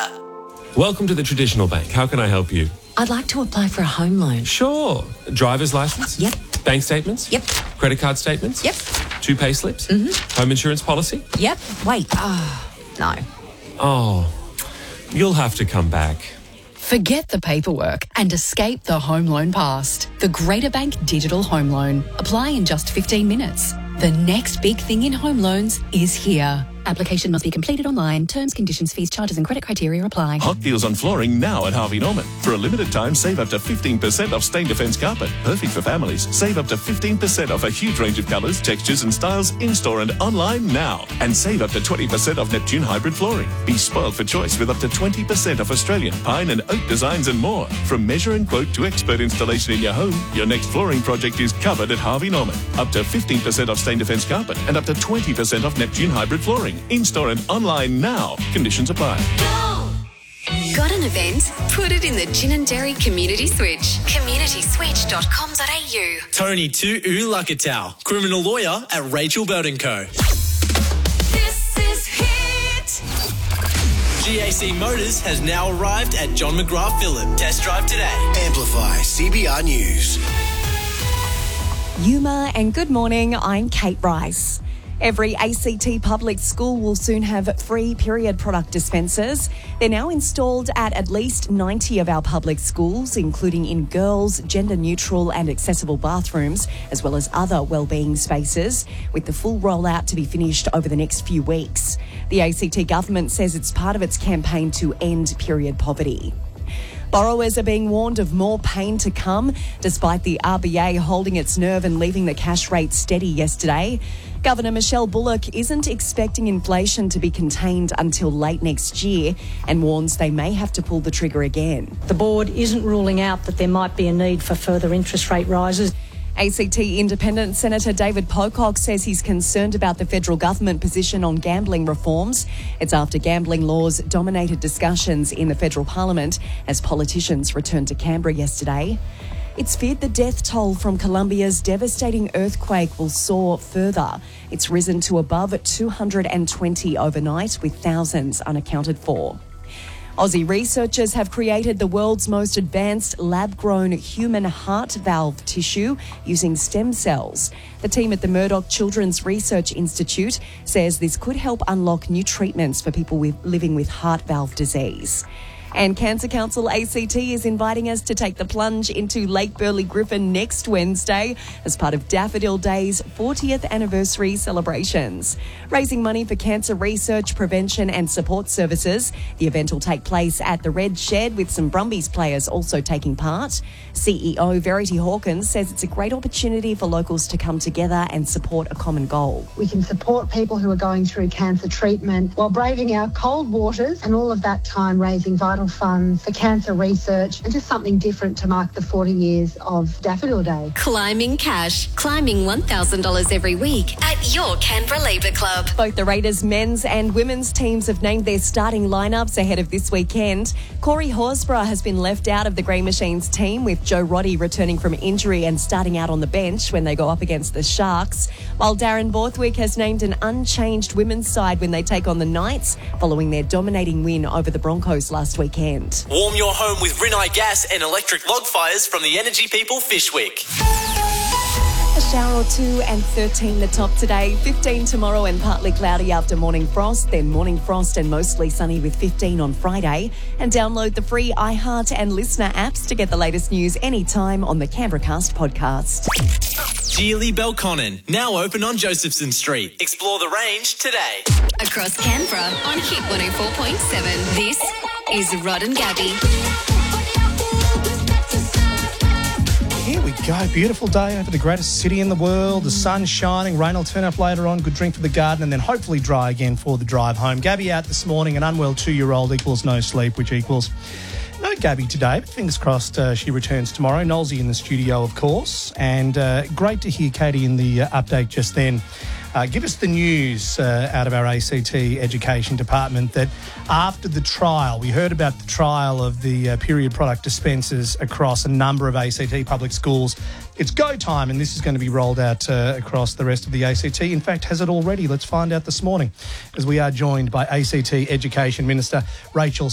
Welcome to the Traditional Bank. How can I help you? I'd like to apply for a home loan. Sure. Driver's license? Yep. Bank statements? Yep. Credit card statements? Yep. 2 pay slips? Mm-hmm. Home insurance policy? Yep. Wait. No. Oh, you'll have to come back. Forget the paperwork and escape the home loan past. The Greater Bank Digital Home Loan. Apply in just 15 minutes. The next big thing in home loans is here. Application must be completed online. Terms, conditions, fees, charges and credit criteria apply. Hot deals on flooring now at Harvey Norman. For a limited time, save up to 15% off Stain Defence carpet. Perfect for families. Save up to 15% off a huge range of colours, textures and styles in-store and online now. And save up to 20% off Neptune hybrid flooring. Be spoiled for choice with up to 20% off Australian pine and oak designs and more. From measure and quote to expert installation in your home, your next flooring project is covered at Harvey Norman. Up to 15% off Stain Defence carpet and up to 20% off Neptune hybrid flooring. In-store and online now. Conditions apply. Got an event? Put it in the Gin and Dairy Community Switch. communityswitch.com.au. Tony to Lakatau, criminal lawyer at Rachel Burton Co. This is Hit. GAC Motors has now arrived at John McGrath Phillip. Test drive today. Amplify CBR News. Yuma and good morning, I'm Kate Rice. Every ACT public school will soon have free period product dispensers. They're now installed at least 90 of our public schools, including in girls, gender-neutral and accessible bathrooms, as well as other wellbeing spaces, with the full rollout to be finished over the next few weeks. The ACT government says it's part of its campaign to end period poverty. Borrowers are being warned of more pain to come, despite the RBA holding its nerve and leaving the cash rate steady yesterday. Governor Michelle Bullock isn't expecting inflation to be contained until late next year and warns they may have to pull the trigger again. The board isn't ruling out that there might be a need for further interest rate rises. ACT Independent Senator David Pocock says he's concerned about the federal government position on gambling reforms. It's after gambling laws dominated discussions in the federal parliament as politicians returned to Canberra yesterday. It's feared the death toll from Colombia's devastating earthquake will soar further. It's risen to above 220 overnight, with thousands unaccounted for. Aussie researchers have created the world's most advanced lab-grown human heart valve tissue using stem cells. The team at the Murdoch Children's Research Institute says this could help unlock new treatments for people living with heart valve disease. And Cancer Council ACT is inviting us to take the plunge into Lake Burley Griffin next Wednesday as part of Daffodil Day's 40th anniversary celebrations. Raising money for cancer research, prevention and support services. The event will take place at the Red Shed with some Brumbies players also taking part. CEO Verity Hawkins says it's a great opportunity for locals to come together and support a common goal. We can support people who are going through cancer treatment while braving our cold waters and all of that time raising vital funds for cancer research and just something different to mark the 40 years of Daffodil Day. Climbing cash. Climbing $1,000 every week at your Canberra Labour Club. Both the Raiders men's and women's teams have named their starting lineups ahead of this weekend. Corey Horsburgh has been left out of the Grey Machines team, with Joe Roddy returning from injury and starting out on the bench when they go up against the Sharks, while Darren Borthwick has named an unchanged women's side when they take on the Knights following their dominating win over the Broncos last weekend. Warm your home with Rinnai gas and electric log fires from the Energy People Fishwick. A shower or two and 13 the top today, 15 tomorrow and partly cloudy after morning frost, then morning frost and mostly sunny with 15 on Friday. And download the free iHeart and Listener apps to get the latest news anytime on the Canberracast podcast. Geely Belconnen, now open on Josephson Street. Explore the range today. Across Canberra on Hit 104.7. This is Rod and Gabby. Here we go. Beautiful day over the greatest city in the world. The sun's shining. Rain will turn up later on. Good drink for the garden and then hopefully dry again for the drive home. Gabby out this morning. An unwell 2-year-old equals no sleep, which equals no Gabby today. But fingers crossed she returns tomorrow. Nolsey in the studio, of course. And great to hear Katie in the update just then. Give us the news out of our ACT Education Department that after the trial, we heard about the trial of the period product dispensers across a number of ACT public schools. It's go time, and this is going to be rolled out across the rest of the ACT. In fact, has it already? Let's find out this morning as we are joined by ACT Education Minister Rachel